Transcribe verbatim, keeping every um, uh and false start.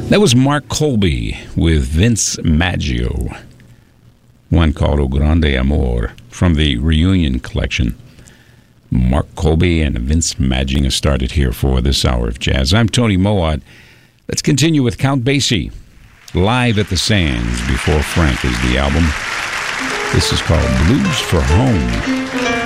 That was Mark Colby with Vince Maggio. One called O Grande Amor from the Reunion Collection. Mark Colby and Vince Maggio started here for this hour of jazz. I'm Tony Moad. Let's continue with Count Basie. Live at the Sands before Frank is the album. This is called Blues for Home.